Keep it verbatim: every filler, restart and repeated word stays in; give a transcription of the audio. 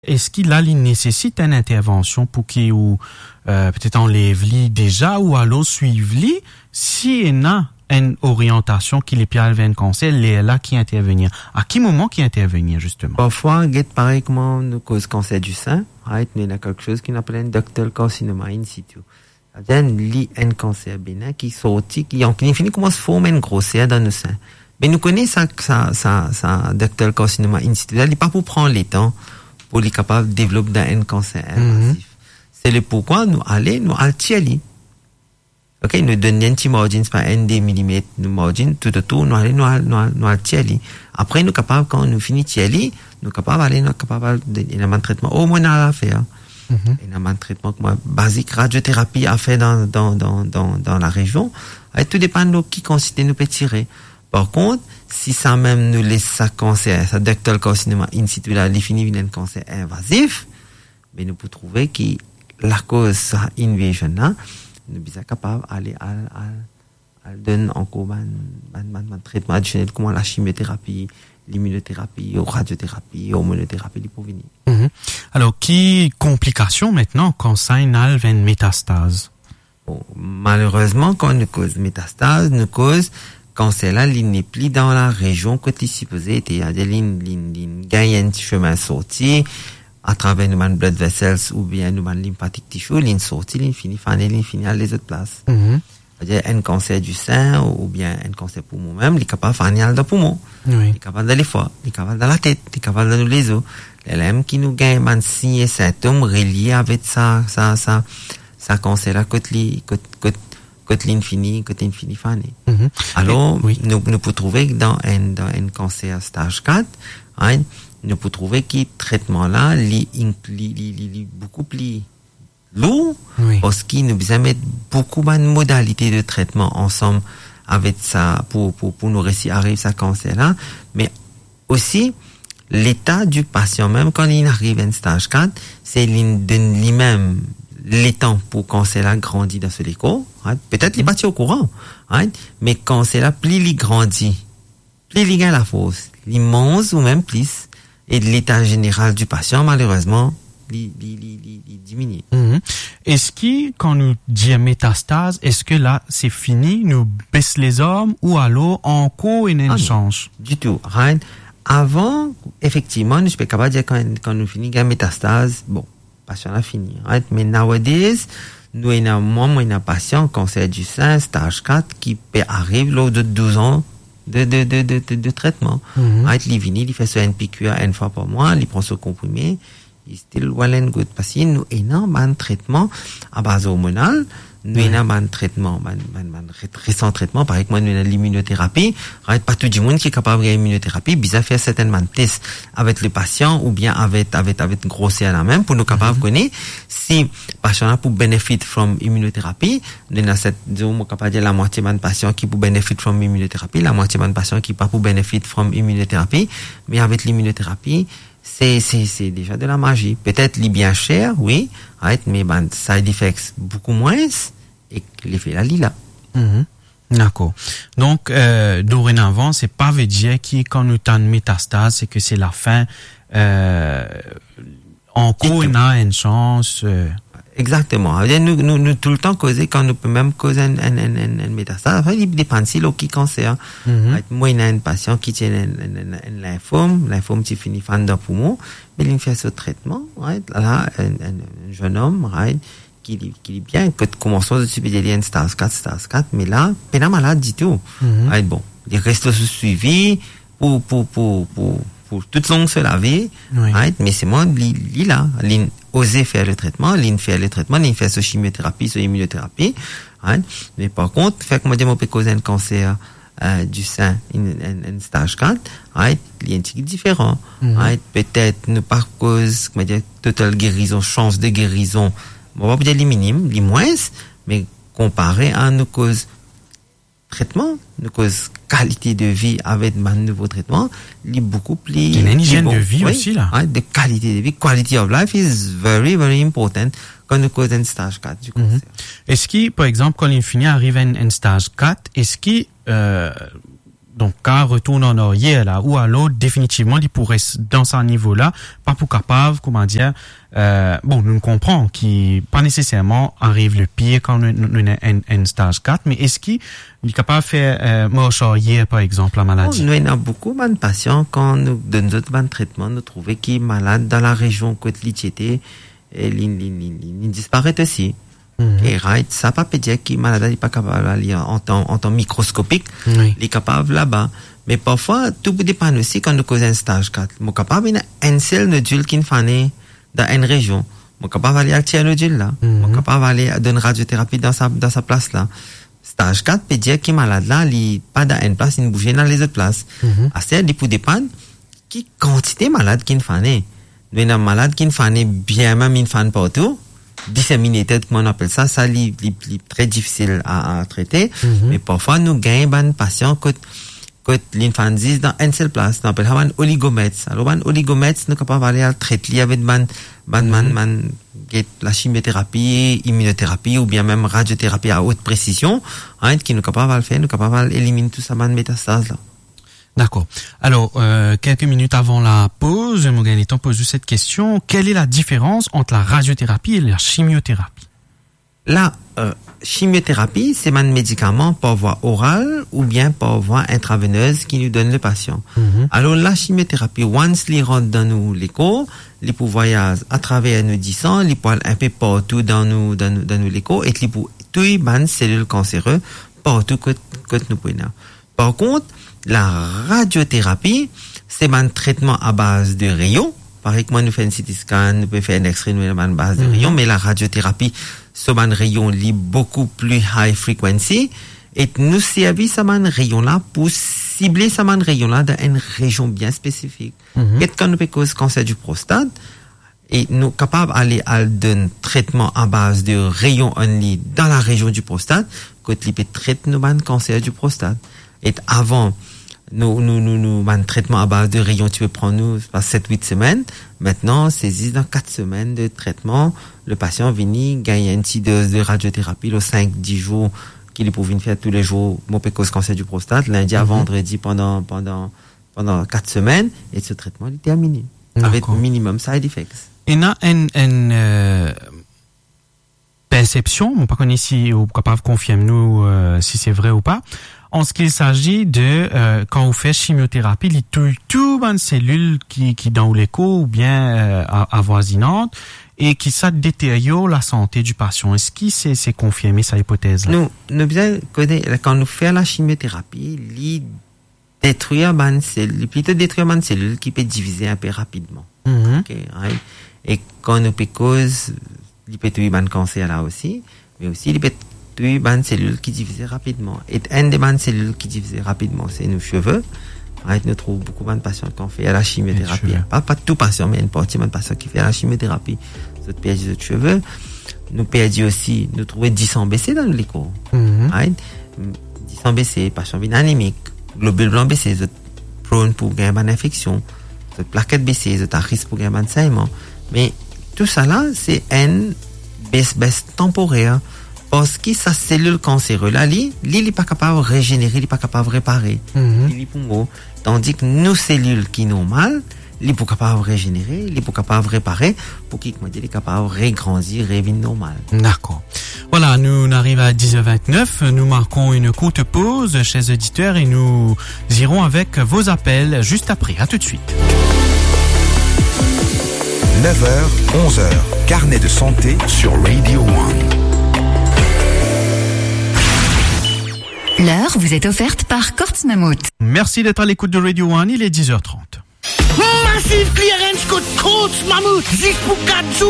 Est-ce qu'il a, il nécessite une intervention pour qu'il ou euh, peut-être enlève-li déjà ou alors suive-li si il a une orientation qui les pierre vers un cancer, il est là qui intervenir. À quel moment qui intervenir justement? Parfois, get pareil comment nous cause cancer du sein, right? Mais il y a quelque chose qu'on appelle un ductal carcinoma in situ. C'est-à-dire un cancer bénin qui sortit, qui en finit commence à former une grosseur dans le sein. Mais nous connaissons ça, ça, ça, ça ductal carcinoma in situ. Il n'est pas pour prendre les temps pour les capables de développer un cancer invasif. Mm-hmm. C'est le pourquoi nous allons, nous allons ok, nous donnons un petit margin, c'est pas un des millimètres, nous margin, tout autour, nous allons, nous allons, nous allons, nous allons, après, nous capables, quand nous finissons tiali, nous capables d'aller, nous capables il y a un traitement, au moins, à faire. Mm-hmm. Il y a un traitement, comme, basique, radiothérapie à faire dans, dans, dans, dans, dans la région. Et tout dépend de qui considère nous peut tirer. Par contre, si ça même nous laisse ça cancer, ça ductal carcinoma in situ, là, il finit un cancer invasif, mais nous pouvons trouver que la cause, ça, invasion, là, nous sommes capables d'aller à, à, à donner encore un traitement additionnel comme la chimiothérapie, l'immunothérapie, la radiothérapie, l'hormonothérapie pour venir. Mm-hmm. Alors, qui complications maintenant quand ça a une métastase? Bon, malheureusement, quand nous cause métastase, nous cause cancer là, il n'est plus dans la région que tu supposé, il y a des lignes, lignes, gagne un chemin sorti, à travers nos blood vessels ou bien nos lymphatic tissue, l'in sorti, l'in fini, fané, l'in fini à les autres places. Mm-hmm. C'est-à-dire, un cancer du sein ou bien un cancer poumon même, il est capable de fané dans le poumon. Oui. Il est capable d'aller foie, il est capable dans la tête, il est capable dans les os. L'L qui nous gagne, man, signes et symptômes reliés avec ça, ça, ça, ça cancer là, côté, côté, côté, côté l'infini, côté infini fané. Mm-hmm. Alors, et, oui. nous, nous pouvons trouver que dans un, dans un cancer stage quatre, hein, nous pouvons trouver que le traitement là, il est beaucoup plus lourd, oui. parce qu'il nous besoin mettre beaucoup de modalités de traitement ensemble avec ça, pour, pour, pour nous réussir à arriver à ce cancer là, mais aussi, l'état du patient, même quand il arrive à un stage quatre, c'est lui-même l'état pour cancer là grandit dans ce décor, hein? Peut-être il est pas au courant, hein? Mais cancer là, plus il grandit, plus il gagne la force, il mange ou même plus, et l'état général du patient, malheureusement, il, il, il, il diminue. Mm-hmm. Est-ce que, quand nous disons métastase, est-ce que là, c'est fini, nous baisse les hommes, ou alors, encore une ah change? Du tout, right? Avant, effectivement, nous sommes capables de dire quand, quand nous finissons la métastase, bon, patient a fini, right? Mais nowadays, nous avons moins, moins de patients, cancer du sein, stage quatre, qui arrive lors de douze ans, de, de, de, de, de, de traitement. Mm-hmm. Right? Il vient, il fait ça une piqûre une fois par mois, il prend ce comprimé, il still well and good. Parce que nous avons un traitement à base hormonale, nous avons un traitement, un récent traitement, par exemple, nous avons l'immunothérapie. Right? Pas tout le monde qui est capable de faire l'immunothérapie, bizarre faire certainement tests avec le patient ou bien avec, avec, avec une grosseur la même pour nous capables de mm-hmm. connaître si le patient a pour benefit from immunothérapie. Nous avons cette, disons, capable de dire la moitié de patients qui pour benefit from immunothérapie, la moitié de patients qui pas pour benefit from immunothérapie. Mais avec l'immunothérapie, c'est, c'est, c'est déjà de la magie. Peut-être les bien cher, oui, right, mais ben, side effects beaucoup moins, et l'effet là, là. Mm-hmm. D'accord. Donc, euh, dorénavant, c'est pas veut dire que quand nous avons une métastase, c'est que c'est la fin, euh, encore on a une chance, euh... Exactement. Nous, nous, nous, tout le temps causer, quand nous pouvons même causer une, une, une, une métastase, enfin, il dépend si l'eau qui cancer. Mm-hmm. Moi, il y a un patient qui tient un lymphome, lymphome qui finit fan d'un poumon, mais il fait ce traitement, right? Là, un, un, un jeune homme, right? Qui, qui est bien, que commençons de subir un stage quatre, stage quatre, mais là, pas malade du tout. Mm-hmm. Right? Bon. Il reste sous suivi pour, pour, pour, pour, pour toute longue se laver, oui. Right? Mais c'est moi, il là, il oser faire le traitement, il fait le traitement, il fait ce chimiothérapie, ce immunothérapie, right? Mais par contre, fait que moi, on peut causer un cancer, euh, du sein, un stage quatre, right? Il y a un petit différent, mm-hmm. Right? Peut-être, ne pas cause, comment dire, totale guérison, chance de guérison, on va pas dire les minimes, les moins, mais comparé à nos causes traitement, nos causes qualité de vie avec un nouveau traitement, il est beaucoup plus... Il y a une hygiène bon. de vie oui, aussi, là. Hein, de qualité de vie, quality of life is very, very important quand nous causons un stage quatre du cancer. Mm-hmm. Est-ce que, par exemple, quand l'infini arrive à un stage quatre, est-ce que, euh, donc quand retourne en arrière là ou alors définitivement il pourrait dans ce niveau là pas pour capable comment dire euh, bon nous comprenons qui pas nécessairement arrive le pire quand nous nous un, un stage quatre mais est-ce qu'il est capable de faire euh, marche arrière par exemple la maladie? Oh, nous avons beaucoup de patients quand nous donnons d'autres traitements nous trouvons qui est malade dans la région côte Lichete et il disparaît aussi. Mm-hmm. Et right, ça pas peut dire qu'il est malade, il n'est pas capable d'aller en temps, en temps microscopique, oui. Il est capable là-bas. Mais parfois, tout dépend aussi quand nous causons un stage quatre. Mon capable, il y a un seul nodule qui est dans une région. Mon capable d'aller à tirer nodule là. Mon mm-hmm. capable d'aller à donner radiothérapie dans sa, dans sa place là. Stage quatre peut dire qu'il est malade là, il n'est pas dans une place, il bouge dans les autres places. Mm-hmm. À il peut dépendre qui quantité malade qui est. Nous avons un malade qui est bien même une fan partout. Disséminated, comme on appelle ça, ça est très difficile à, à traiter. Mm-hmm. Mais parfois, nous gagnons des patients que, que l'infantile dans une seule place. Nous appelons ça un oligomètre. Alors, un oligomètre, nous sommes capables d'aller à traiter avec ban, ban, ban, ban, la chimiothérapie, immunothérapie ou bien même radiothérapie à haute précision, hein, qui nous sommes capables de le faire, nous sommes capables d'éliminer tout ça, ban métastase là. D'accord. Alors, euh, quelques minutes avant la pause, Moganiton pose juste cette question. Quelle est la différence entre la radiothérapie et la chimiothérapie? La euh, chimiothérapie, c'est un médicament par voie orale ou bien par voie intraveineuse qui nous donne le patient. Mm-hmm. Alors, la chimiothérapie, once les rentre dans nous les corps, les pour voyage à travers nos dix ans, les poils un peu partout dans nous, dans nous, dans nous les corps, et les pour tous les cellules cancéreuses partout que, que nous pouvons. Par contre, la radiothérapie, c'est un traitement à base de rayons. Par exemple, nous faisons un C T scan, nous pouvons faire un X-ray, nous faisons une base de mm-hmm. rayons, mais la radiothérapie, c'est un rayon li beaucoup plus high frequency. Et nous servons ce rayon-là pour cibler ce rayon-là dans une région bien spécifique. Mm-hmm. Et quand nous pouvons causer cancer du prostate, et nous sommes capables d'aller à un traitement à base de rayons only dans la région du prostate, quand il peut traiter nos cancer du prostate. Et avant, nous, nous, nous, nous, un traitement à base de rayons, tu peux prendre nous, sept huit semaines. Maintenant, c'est dans quatre semaines de traitement. Le patient vient, gagne une petite dose de radiothérapie, le cinq dix jours, qu'il peut venir faire tous les jours, mon pécose cancer du prostate, lundi à mm-hmm. vendredi pendant, pendant, pendant quatre semaines. Et ce traitement, il est terminé. D'accord. Avec minimum side effects. Il y a une, une, euh, perception, on ne pas si, ou capable de confirmer nous, euh, si c'est vrai ou pas. En ce qu'il s'agit de, euh, quand on fait chimiothérapie, il tue tout une cellule qui, qui dans l'écho ou bien, euh, avoisinante et qui ça détériore la santé du patient. Est-ce qu'il c'est, c'est confirmé, cette hypothèse-là? Nous, nous bien connaître, quand nous faisons la chimiothérapie, il détruit une cellule, plutôt détruire une cellule qui peut diviser un peu rapidement. Mm-hmm. Okay, right? Et quand nous peut cause, il peut tuer un cancer là aussi, mais aussi il peut tuer une cellule qui divise rapidement. Et une des cellules qui divise rapidement, c'est nos cheveux. Right? Nous trouvons beaucoup de patients qui ont fait la chimiothérapie. Pas, pas tout patient, mais une partie de patients qui fait la chimiothérapie. Nous perdons les cheveux. Nous perdons aussi, nous trouvons dix ans baissés dans les cours. Mm-hmm. Right? dix ans baissés, patients anémiques, globules blancs baissés, ils sont prone pour gagner une infection, ils sont plaquettes baissées, ils sont à risque pour gagner un saignement. Mais tout ça là, c'est une baisse, baisse temporaire. Parce que sa cellule cancéreuse là, lui, il n'est pas capable de régénérer, il n'est pas capable de réparer. Mm-hmm. Il est pour moi. Tandis que nos cellules qui sont mal, il n'est pas capable de régénérer, il n'est pas capable de réparer, pour qu'il est capable de regrandir, revenir normal. D'accord. Voilà, nous arrivons à dix heures vingt-neuf, nous marquons une courte pause, chers auditeurs, et nous irons avec vos appels juste après. À tout de suite. neuf heures, onze heures, carnet de santé sur Radio One. L'heure vous est offerte par Kortz Mammut. Merci d'être à l'écoute de Radio One, il est dix heures trente. Massive clearance code Kortz Mammut, six pour quatre jours.